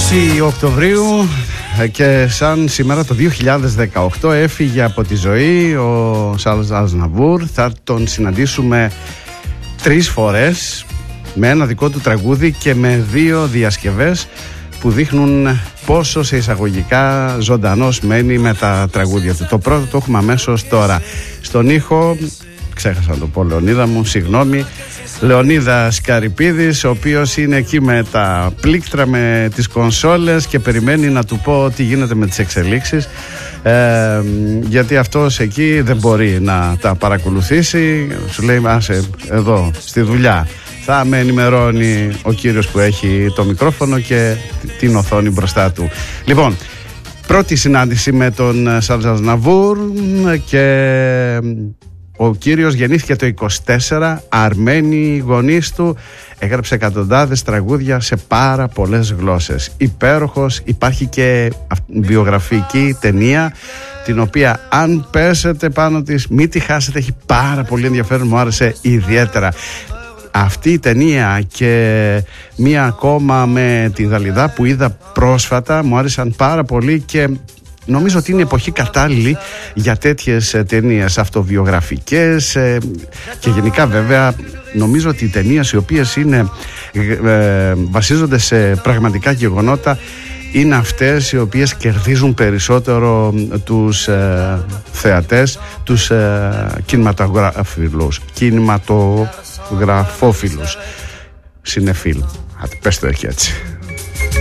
20 Οκτωβρίου και σαν σήμερα το 2018 έφυγε από τη ζωή ο Σαρλ Αζναβούρ. Θα τον συναντήσουμε 3 φορές με ένα δικό του τραγούδι και με 2 διασκευές που δείχνουν πόσο σε εισαγωγικά ζωντανός μένει με τα τραγούδια του. Το πρώτο το έχουμε αμέσως τώρα. Στον ήχο, ξέχασα να το πω, Λεωνίδα μου, συγγνώμη, Λεωνίδας Καρυπίδης, ο οποίος είναι εκεί με τα πλήκτρα, με τις κονσόλες και περιμένει να του πω τι γίνεται με τις εξελίξεις, γιατί αυτός εκεί δεν μπορεί να τα παρακολουθήσει. Σου λέει άσε εδώ στη δουλειά, θα με ενημερώνει ο κύριος που έχει το μικρόφωνο και την οθόνη μπροστά του. Λοιπόν, πρώτη συνάντηση με τον Σαρλ Αζναβούρ και ο κύριος γεννήθηκε το 24, Αρμένοι γονείς του, έγραψε εκατοντάδες τραγούδια σε πάρα πολλές γλώσσες. Υπέροχος, υπάρχει και βιογραφική ταινία, την οποία αν πέσετε πάνω της μην τη χάσετε, έχει πάρα πολύ ενδιαφέρον, μου άρεσε ιδιαίτερα. Αυτή η ταινία και μία ακόμα με τη Δαλιδά που είδα πρόσφατα μου άρεσαν πάρα πολύ και νομίζω ότι είναι εποχή κατάλληλη για τέτοιες ταινίες αυτοβιογραφικές και γενικά βέβαια νομίζω ότι οι ταινίες οι οποίες βασίζονται σε πραγματικά γεγονότα είναι αυτές οι οποίες κερδίζουν περισσότερο τους θεατές, τους κινηματογραφόφιλους, συνεφίλ. Πες το έτσι.